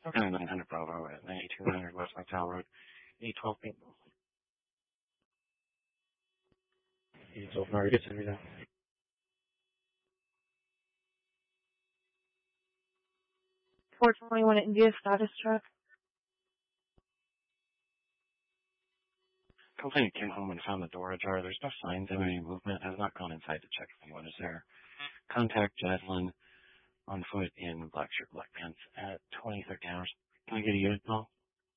Okay, 900 Bravo at 9200 West Vital Road, 812 people. 812, no, you send me that. 421 India status truck. Complainant came home and found the door ajar. There's no signs of any movement. Has not gone inside to check if anyone is there. Contact Jaslyn on foot in black shirt, black pants at 2013 hours. Can I get a unit call?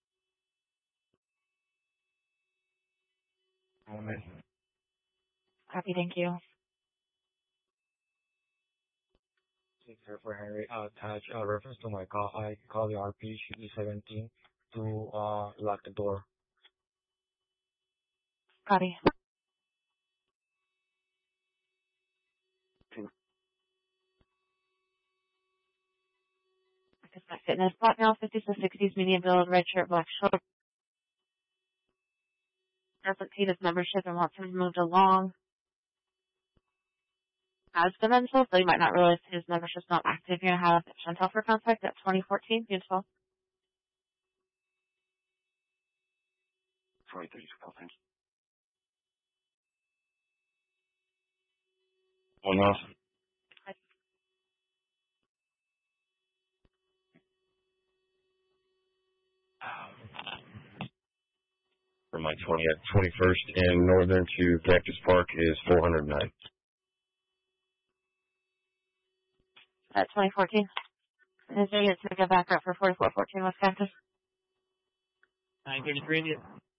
Happy, thank you. For Henry, attach reference to my call. I call the RP E17 to lock the door. Copy. Fitness, black male, 50s to 60s, medium build, red shirt, black short. Doesn't pay his membership and wants him moved along. Has dementia, so you might not realize his membership's not active. You're going to have Chantel for contact at 2014. Beautiful. 4032 call, thanks. One off. For my 21st in Northern to Cactus Park is 409. At 2014. Is there a to go back up for 4414 West Cactus? 933.